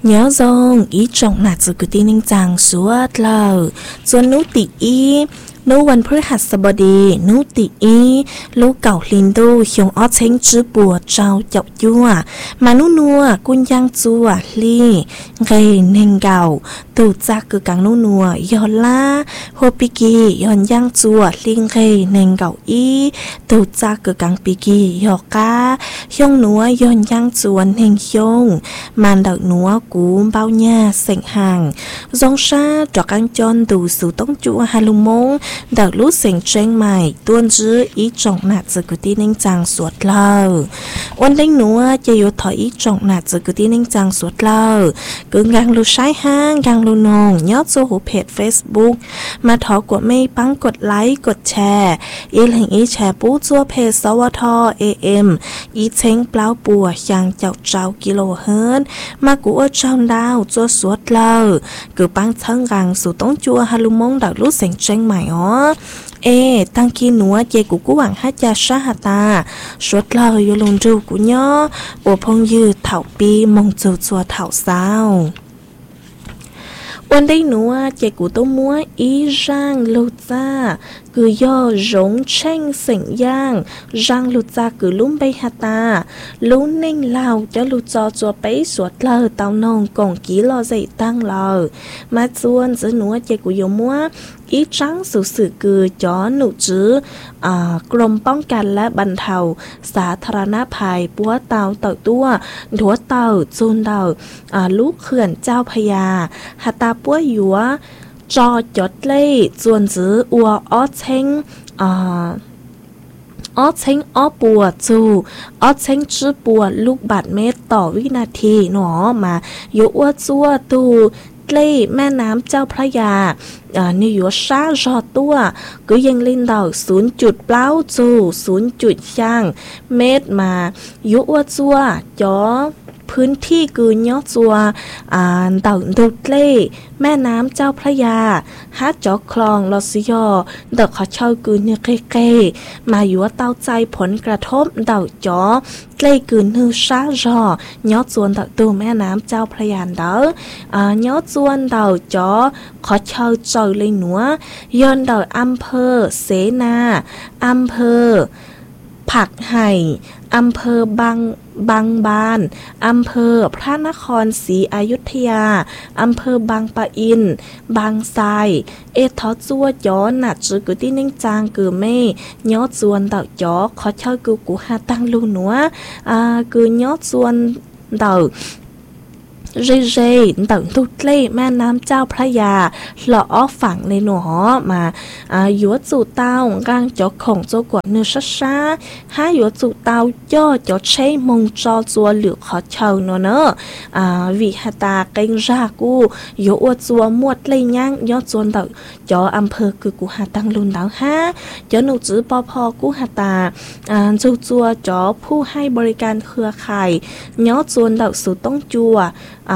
nhớ dòng ý trọng nạt sự cứ tin ninh chàng suốt lờ xuân nú tị ý núวันพฤหัสบดีนูติอีลูกเก่าลินดูเขียงอ้อเช้งจื้อปัวเจ้าเจ้ายั่วมานูนัวกุญยังจัวลีเกยเน่งเก่าตูจากคือกังนูนัวยอนล่าโฮปิกียอนยังจัวลิงเกยเน่งเก่าอีตูจากคือกังปิกียอกายองนัวยอนยังจวนเน่งยงมันดักนัวกูเบาหญ้าเสงห่างจงชาจอกังจอนดูสู่ต้องจัวฮาลุมงดักรู้เสียงเจงใหม่ต้วนจื้ออีจงหนักจะกุฏินิ่งจังสวดเล่าวันเล่งหนัวจะอยู่ถอยอีจงหนักจะกุฏินิ่งจังสวดเล่ากึ่งกังรู้ใช้ห้างกังรู้นงยอดโซหูเพจ Facebook มาถอกดไม่ปังกดไลค์กดแชร์อีหลิงอีแชร์ปู้จัวเพจสวทAM อีเช้งเปล่าปัวยังเจ้าเจ้ากิโลเฮิรตซ์มากูว่าเจ้าดาวจัวสวดเล่ากึ่งปังทั้งกังสู่ต้องจัวฮาลุมงดักรู้เสียงเจงใหม่ตั้งกี้หนัวเจกูกูหวังให้จะชาหตาชดเราอยู่ลงจูกูย่อปวพงยืดเถาปีมงจูจัวเถาเศร้าวันได้หนัวเจกูต้องมัวอีร่างลูจ้าคือย่อหงเช่งเสียงย่างร่างลูจ้าคือลุ้มไปหตาลุ้นเน่งเหล่าจะลูจอจัวไปสวดเลอเต้านองกองกี้รอใจตั้งเลอมาจวนจะหนัวเจกูยมัวอีจังสุสือคือจอหนูจื้อกรมป้องกันและบรรเทาสาธารณภัยปัวเต่าเต่าตัวหัวเต่าจูนเต่าลูกเขื่อนเจ้าพญาหตาปัวหยัวจอจดเล่จวนจื้ออัวอ้อเช้งอ้อเช้งอ้อปัวจูอ้อเช้งจื้อปัวลูกบาทเมตรต่อวินาทีหนอมาโยอัวจัวตูเล่แม่น้ำเจ้าพระยานี่อยู่ซาจอตัวก็ยังลินดาว0.จุดเปล่าจู0.จุดช่างเมตรมายุว่าจัวจอพื้นที่คือย่อจัวเต่าดุเล่แม่น้ำเจ้าพระยาฮัดจอคลองลอซิยอเดอกขอเช่าคืนเนี่ยเก้มาอยู่ว่าเต้าใจผลกระทบเต่าจอเล่คืนฮือซาจอย่อจวนเต่าตัวแม่น้ำเจ้าพระยาเด้อย่อจวนเต่าจอขอเช่าเจอเลยหนัวย้อนเต่าอำเภอเสนาอำเภอผักไห่อำเภอบางบานอำเภอพระนครศรีอยุธยาอำเภอบางปะอินบางไทรทอจัวย้อนหนัดจือกุที่นิ่งจางกือไม่ย้อจวนเต่าจ้อขอเช่ากูหาตั้งลูหนัวกือย้อจวนเต่าเร่เต่าตุเล่แม่น้ำเจ้าพระยาหล่อฝั่งในหนัวมาหยวจู่เต้ากลางจอของโจกวดเนื้อช้าห้าหยวจู่เต้าย่อจอใช้มงจอจัวเหลือขอเชิงเนอะวิหตาเก่งรากูหยวอวจัวมวดเลยย่างย่อจวนเต่าจออำเภอคือกูหาตังลุนเต้าห้าจอหนูจื้อปอพอกูหาตาจู่จัวจอผู้ให้บริการเครือข่ายย่อจวนเต่าสู่ต้องจัว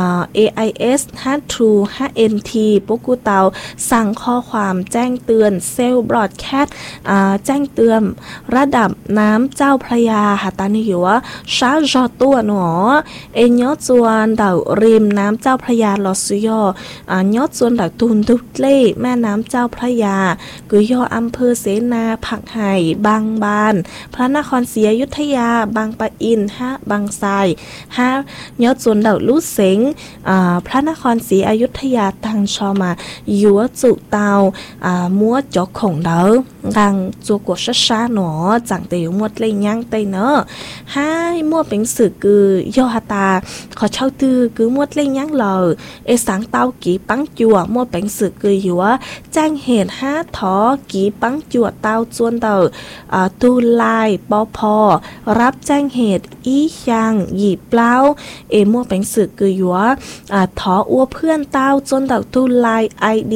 AIS 5 5NT ปุกูเตาสั่งข้อความแจ้งเตือนเซลล์บรอดแคสต์แจ้งเตือนระดับน้ำเจ้าพระยาหาตานิหัวชาจอตัวหนอยอดจวนเต่าริมน้ำเจ้าพระยาลอสยอยอดจวนเต่าตุนทุเล่แม่น้ำเจ้าพระยากุยออำเภอเสนาผักไห่บางบานพระนครศรีอยุธยาบางปะอินบางไทรยอดจวนเต่าลุเสงพระนครศรีอยุธยาตังชอมายัวจุเตามัวจอกของเดากังจัวกวดช้าหนอจังเตียวมวดเลยย่างเตยเนอให้มัวเป็นสื่อคือย่อหตาขอเช่าตือคือมวดเลยย่างเลยสังเตากีปังจัวมัวเป็นสื่อคือยัวแจ้งเหตุถอกีปังจัวเตาจวนเตาตูลายปอพอรับแจ้งเหตุอียังหยีเปล่ามัวเป็นสื่อคือยัวถออัวเพื่อนเต้าจนดักตูไลน์ ID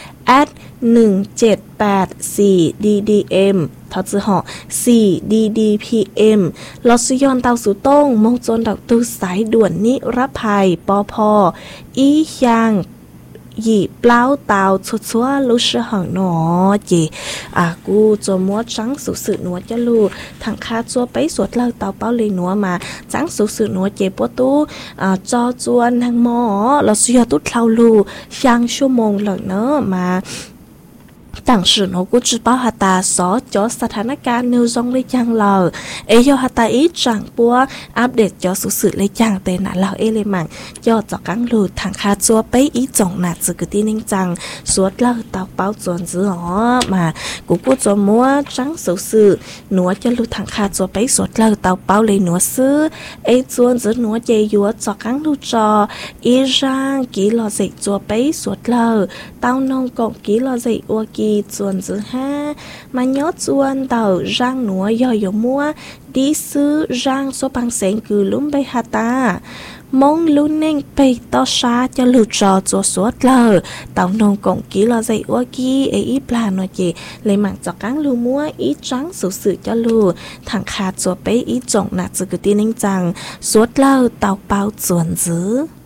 @1784ddm ทอจือหอ 4ddpm ลอสยอนเต้าสู่ต้งมงจนดักตูสายด่วนนิรภัยปอพออียัง以包到出出路是很喏จีกูจะมัวจังสุสืนัวจะลูทางคาจัวไปสวดเล่าเตาเป้าเลยนัวมาจังสุสืนัวเจ็บปวดตู้จอจวนทางหมอเราเสียตุ้ดเท่าลูช่างชั่วโมงเหล่าเนอะมา当时我估知包哈达所咗สถานการณ์นิวซองเลยจังเรายอฮาตาอีจังปัวอัปเดตจอสุดเลยจังเตนะเราเลยมังยอจอกังลูทางคาจัวไปอีจงน่ะจึกตีนิงจังสวดเล่าเตาเป้าจวนจื้อมากูจะมัวจังสุดหนัวจะลูทางคาจัวไปสวดเล่าเตาเป้าเลยหนัวซื้อจวนจื้อหนัวเจยัวจอกังลูจอร่างกี่หล่อเสกจัวไปสวดเล่าเต้านงกบกี่หล่อเสกอัวกีส่วนจื้อห้ามันยอดส่วนเต่าร่างหนัวย่อยมัวดีซื้อร่างโซปังเสงคือลุ้มไปหาตามงลุ้นเน่งไปต่อชาจะหลุดจอจัวสวดเลยเต่านงกงกี่เราใจอ้วกี้อีปลาหน่อยเจเลยหมักจอกกังลูมัวอีจังสุสืจะลูทางขาดจัวไปอีจงหนักจึกตีนิ่งจังสวดเล่าเต่าเปาส่วนจื้อ